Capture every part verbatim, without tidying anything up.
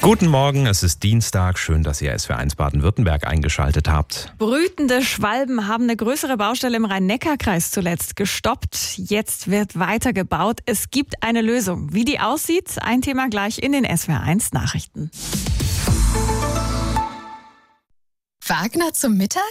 Guten Morgen, es ist Dienstag. Schön, dass ihr S W R eins Baden-Württemberg eingeschaltet habt. Brütende Schwalben haben eine größere Baustelle im Rhein-Neckar-Kreis zuletzt gestoppt. Jetzt wird weitergebaut. Es gibt eine Lösung. Wie die aussieht, ein Thema gleich in den S W R eins Nachrichten. Wagner zum Mittag?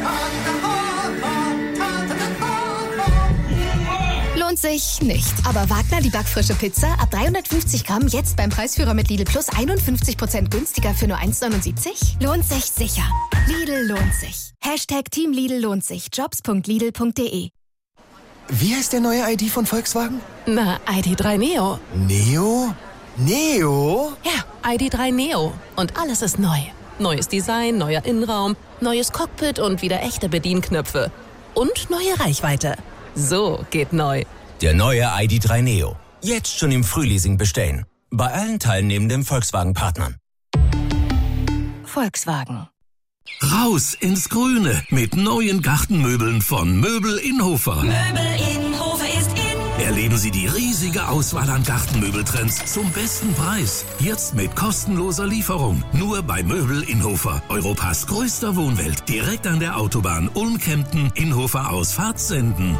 Lohnt sich nicht. Aber Wagner, die backfrische Pizza, ab dreihundertfünfzig Gramm, jetzt beim Preisführer mit Lidl Plus einundfünfzig Prozent günstiger für nur eins neunundsiebzig? Lohnt sich sicher. Lidl lohnt sich. Hashtag Team Lidl lohnt sich. jobs punkt lidl punkt de. Wie heißt der neue I D von Volkswagen? Na, I D drei Neo. Neo? Neo? Ja, I D drei Neo. Und alles ist neu. Neues Design, neuer Innenraum, neues Cockpit und wieder echte Bedienknöpfe. Und neue Reichweite. So geht neu. Der neue I D drei Neo. Jetzt schon im Frühleasing bestellen. Bei allen teilnehmenden Volkswagen-Partnern. Volkswagen. Raus ins Grüne mit neuen Gartenmöbeln von Möbel Inhofer. Möbel Inhofer ist in. Erleben Sie die riesige Auswahl an Gartenmöbeltrends zum besten Preis. Jetzt mit kostenloser Lieferung. Nur bei Möbel Inhofer. Europas größter Wohnwelt. Direkt an der Autobahn Ulm-Kempten, Inhofer aus Fahrtsenden.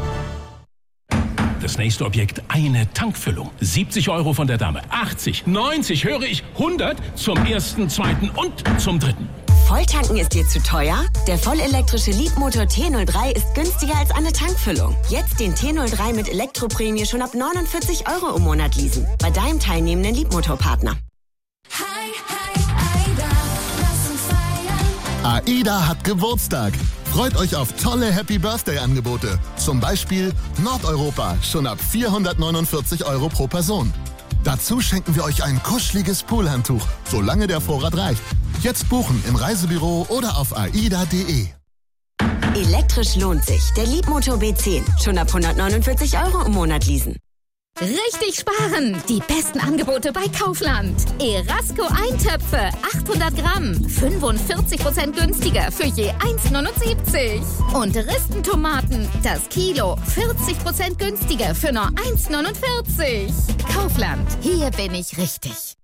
Das nächste Objekt, eine Tankfüllung. siebzig Euro von der Dame. achtzig, neunzig, höre ich, hundert zum ersten, zweiten und zum dritten. Volltanken ist dir zu teuer? Der vollelektrische Leapmotor T null drei ist günstiger als eine Tankfüllung. Jetzt den T null drei mit Elektroprämie schon ab neunundvierzig Euro im Monat leasen. Bei deinem teilnehmenden Leapmotor-Partner. Hi, hi, AIDA, lass uns feiern. AIDA hat Geburtstag. Freut euch auf tolle Happy-Birthday-Angebote. Zum Beispiel Nordeuropa, schon ab vierhundertneunundvierzig Euro pro Person. Dazu schenken wir euch ein kuscheliges Poolhandtuch, solange der Vorrat reicht. Jetzt buchen im Reisebüro oder auf aida punkt de. Elektrisch lohnt sich. Der Leapmotor B zehn. Schon ab hundertneunundvierzig Euro im Monat leasen. Richtig sparen! Die besten Angebote bei Kaufland. Erasco Eintöpfe, achthundert Gramm, fünfundvierzig Prozent günstiger für je eins neunundsiebzig. Und Ristentomaten, das Kilo, vierzig Prozent günstiger für nur eins neunundvierzig. Kaufland, hier bin ich richtig.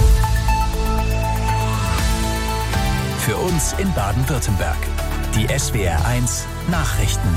Für uns in Baden-Württemberg. Die S W R eins Nachrichten.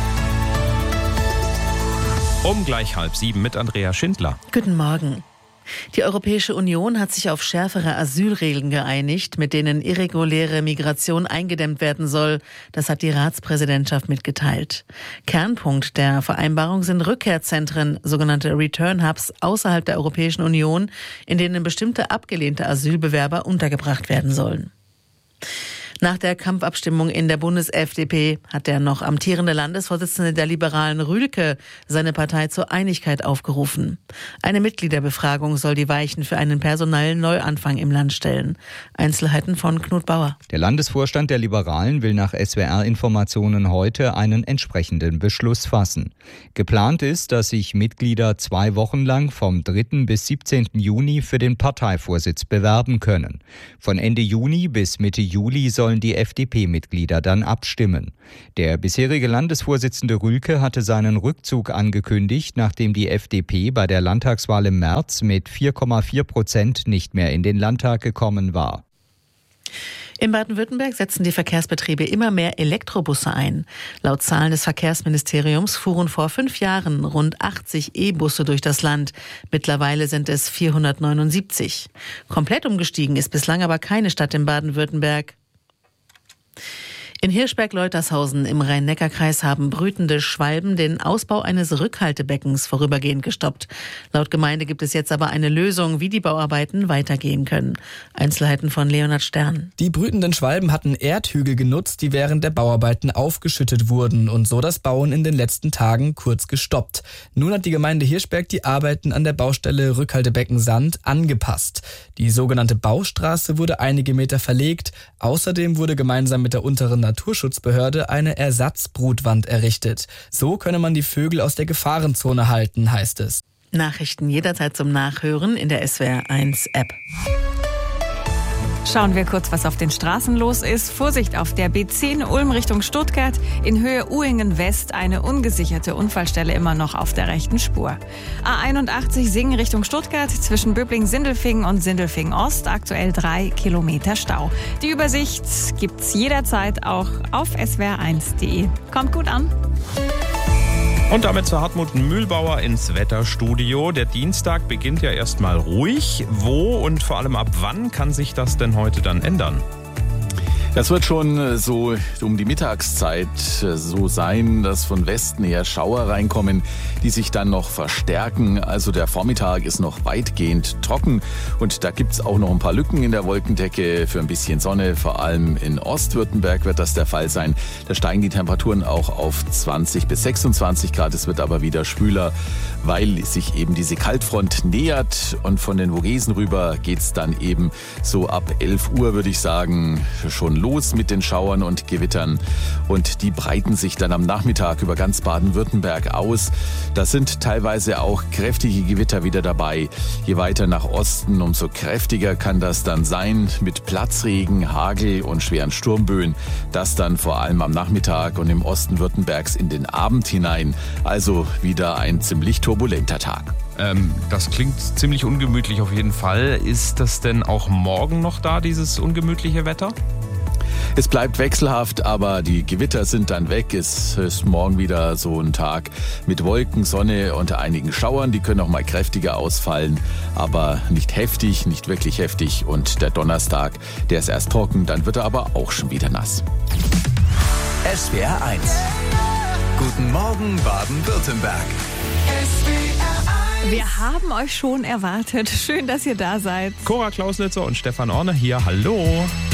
Um gleich halb sieben mit Andrea Schindler. Guten Morgen. Die Europäische Union hat sich auf schärfere Asylregeln geeinigt, mit denen irreguläre Migration eingedämmt werden soll. Das hat die Ratspräsidentschaft mitgeteilt. Kernpunkt der Vereinbarung sind Rückkehrzentren, sogenannte Return Hubs außerhalb der Europäischen Union, in denen bestimmte abgelehnte Asylbewerber untergebracht werden sollen. Nach der Kampfabstimmung in der Bundes-F D P hat der noch amtierende Landesvorsitzende der Liberalen Rühlke seine Partei zur Einigkeit aufgerufen. Eine Mitgliederbefragung soll die Weichen für einen personellen Neuanfang im Land stellen. Einzelheiten von Knut Bauer. Der Landesvorstand der Liberalen will nach S W R-Informationen heute einen entsprechenden Beschluss fassen. Geplant ist, dass sich Mitglieder zwei Wochen lang vom dritten bis siebzehnten Juni für den Parteivorsitz bewerben können. Von Ende Juni bis Mitte Juli soll sollen die F D P-Mitglieder dann abstimmen. Der bisherige Landesvorsitzende Rühlke hatte seinen Rückzug angekündigt, nachdem die F D P bei der Landtagswahl im März mit vier Komma vier Prozent nicht mehr in den Landtag gekommen war. In Baden-Württemberg setzen die Verkehrsbetriebe immer mehr Elektrobusse ein. Laut Zahlen des Verkehrsministeriums fuhren vor fünf Jahren rund achtzig E-Busse durch das Land. Mittlerweile sind es vierhundertneunundsiebzig. Komplett umgestiegen ist bislang aber keine Stadt in Baden-Württemberg. In Hirschberg-Leutershausen im Rhein-Neckar-Kreis haben brütende Schwalben den Ausbau eines Rückhaltebeckens vorübergehend gestoppt. Laut Gemeinde gibt es jetzt aber eine Lösung, wie die Bauarbeiten weitergehen können. Einzelheiten von Leonhard Stern. Die brütenden Schwalben hatten Erdhügel genutzt, die während der Bauarbeiten aufgeschüttet wurden und so das Bauen in den letzten Tagen kurz gestoppt. Nun hat die Gemeinde Hirschberg die Arbeiten an der Baustelle Rückhaltebecken Sand angepasst. Die sogenannte Baustraße wurde einige Meter verlegt. Außerdem wurde gemeinsam mit der unteren Naturschutzbehörde eine Ersatzbrutwand errichtet. So könne man die Vögel aus der Gefahrenzone halten, heißt es. Nachrichten jederzeit zum Nachhören in der S W R eins App. Schauen wir kurz, was auf den Straßen los ist. Vorsicht auf der B zehn Ulm Richtung Stuttgart. In Höhe Uhingen West eine ungesicherte Unfallstelle immer noch auf der rechten Spur. A einundachtzig Singen Richtung Stuttgart zwischen Böbling-Sindelfingen und Sindelfingen Ost. Aktuell drei Kilometer Stau. Die Übersicht gibt's jederzeit auch auf s w r eins punkt d e. Kommt gut an. Und damit zu Hartmut Mühlbauer ins Wetterstudio. Der Dienstag beginnt ja erstmal ruhig. Wo und vor allem ab wann kann sich das denn heute dann ändern? Das wird schon so um die Mittagszeit so sein, dass von Westen her Schauer reinkommen, die sich dann noch verstärken. Also der Vormittag ist noch weitgehend trocken und da gibt's auch noch ein paar Lücken in der Wolkendecke für ein bisschen Sonne. Vor allem in Ostwürttemberg wird das der Fall sein. Da steigen die Temperaturen auch auf zwanzig bis sechsundzwanzig Grad. Es wird aber wieder schwüler, weil sich eben diese Kaltfront nähert. Und von den Vogesen rüber geht's dann eben so ab elf Uhr, würde ich sagen, schon los. Los mit den Schauern und Gewittern und die breiten sich dann am Nachmittag über ganz Baden-Württemberg aus. Da sind teilweise auch kräftige Gewitter wieder dabei. Je weiter nach Osten, umso kräftiger kann das dann sein mit Platzregen, Hagel und schweren Sturmböen. Das dann vor allem am Nachmittag und im Osten Württembergs in den Abend hinein. Also wieder ein ziemlich turbulenter Tag. Ähm, das klingt ziemlich ungemütlich auf jeden Fall. Ist das denn auch morgen noch da, dieses ungemütliche Wetter? Es bleibt wechselhaft, aber die Gewitter sind dann weg. Es ist morgen wieder so ein Tag mit Wolken, Sonne und einigen Schauern. Die können auch mal kräftiger ausfallen, aber nicht heftig, nicht wirklich heftig. Und der Donnerstag, der ist erst trocken, dann wird er aber auch schon wieder nass. S W R eins. Guten Morgen Baden-Württemberg. Wir haben euch schon erwartet. Schön, dass ihr da seid. Cora Klauslitzer und Stefan Orne hier. Hallo.